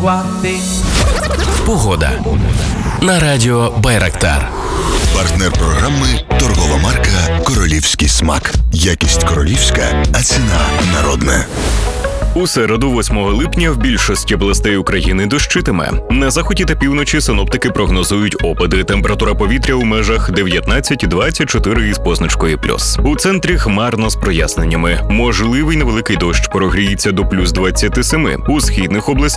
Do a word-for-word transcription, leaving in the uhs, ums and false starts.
guardi. Погода на радіо Байрактар. Партнер програми – торгова марка «Королівський смак». Якість королівська, а ціна народна. У середу, восьмого липня, в більшості областей України дощитиме. На заході та півночі синоптики прогнозують опади. Температура повітря у межах дев'ятнадцять - двадцять чотири із позначкою плюс. У центрі хмарно з проясненнями. Можливий невеликий дощ, прогріється до плюс двадцять сім. У східних областях